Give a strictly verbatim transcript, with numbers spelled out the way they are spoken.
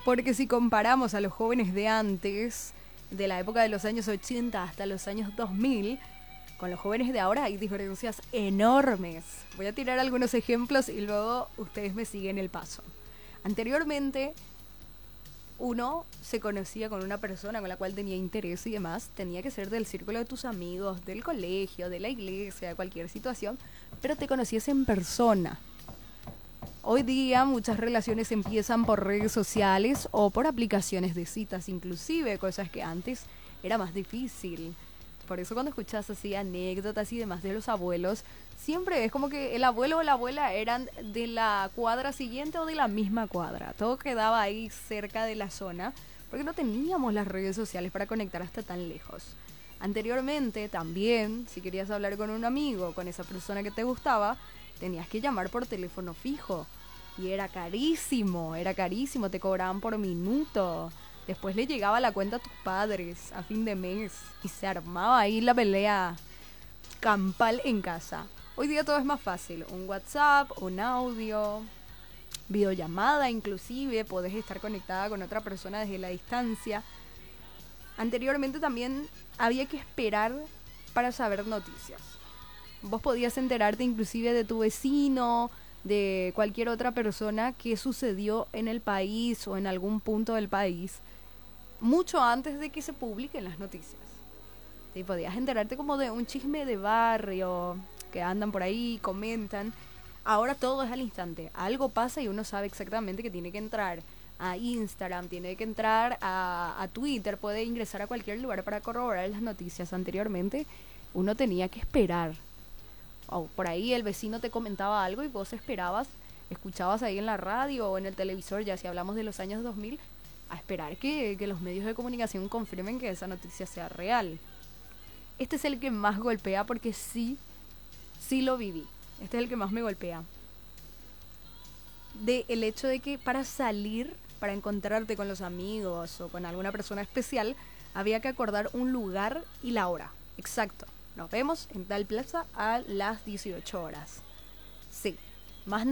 Porque si comparamos a los jóvenes de antes, de la época de los años ochenta hasta los años dos mil, con los jóvenes de ahora hay diferencias enormes. Voy a tirar algunos ejemplos y luego ustedes me siguen el paso. Anteriormente, uno se conocía con una persona con la cual tenía interés y demás, tenía que ser del círculo de tus amigos, del colegio, de la iglesia, de cualquier situación, pero te conocías en persona. Hoy día muchas relaciones empiezan por redes sociales o por aplicaciones de citas inclusive, cosas que antes era más difícil. Por eso cuando escuchas así anécdotas y demás de los abuelos, siempre es como que el abuelo o la abuela eran de la cuadra siguiente o de la misma cuadra. Todo quedaba ahí cerca de la zona, porque no teníamos las redes sociales para conectar hasta tan lejos. Anteriormente también, si querías hablar con un amigo, con esa persona que te gustaba, tenías que llamar por teléfono fijo. Y era carísimo, era carísimo, te cobraban por minuto. Después le llegaba la cuenta a tus padres a fin de mes y se armaba ahí la pelea campal en casa. Hoy día todo es más fácil, un WhatsApp, un audio, videollamada inclusive, podés estar conectada con otra persona desde la distancia. Anteriormente también había que esperar para saber noticias. Vos podías enterarte inclusive de tu vecino, de cualquier otra persona que sucedió en el país o en algún punto del país mucho antes de que se publiquen las noticias. Sí, podías enterarte como de un chisme de barrio, que andan por ahí, comentan. Ahora todo es al instante. Algo pasa y uno sabe exactamente que tiene que entrar a Instagram, tiene que entrar a, a Twitter, puede ingresar a cualquier lugar para corroborar las noticias. Anteriormente uno tenía que esperar. O por ahí el vecino te comentaba algo y vos esperabas, escuchabas ahí en la radio o en el televisor, ya si hablamos de los años dos mil, a esperar que, que los medios de comunicación confirmen que esa noticia sea real. Este es el que más golpea porque sí, sí lo viví. Este es el que más me golpea. De el hecho de que para salir, para encontrarte con los amigos o con alguna persona especial, había que acordar un lugar y la hora. Exacto. Nos vemos en tal plaza a las dieciocho horas. Sí, más